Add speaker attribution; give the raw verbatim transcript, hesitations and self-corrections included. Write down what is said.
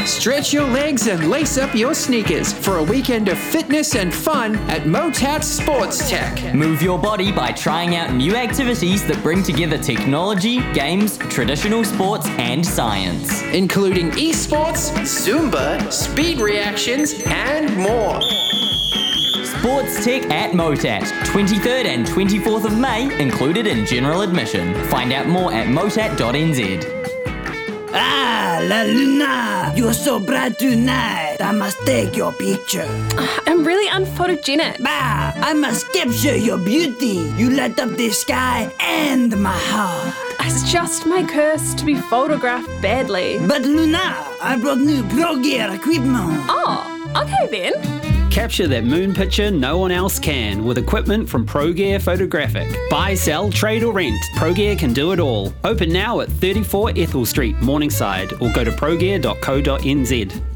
Speaker 1: Stretch your legs and lace up your sneakers for a weekend of fitness and fun at Motat Sports Tech.
Speaker 2: Move your body by trying out new activities that bring together technology, games, traditional sports, and science.
Speaker 1: Including esports, Zumba, speed reactions, and more.
Speaker 2: Sports Tech at Motat, twenty-third and twenty-fourth of May, included in general admission. Find out more at motat dot n z.
Speaker 3: Ah, La Luna, you're so bright tonight. I must take your picture.
Speaker 4: I'm really unphotogenic.
Speaker 3: Bah, I must capture your beauty. You light up the sky and my heart.
Speaker 4: It's just my curse to be photographed badly.
Speaker 3: But Luna, I brought new pro gear equipment.
Speaker 4: Oh, okay then.
Speaker 5: Capture that moon picture no one else can with equipment from ProGear Photographic. Buy, sell, trade or rent, ProGear can do it all. Open now at thirty-four Ethel Street, Morningside, or go to progear dot co dot n z.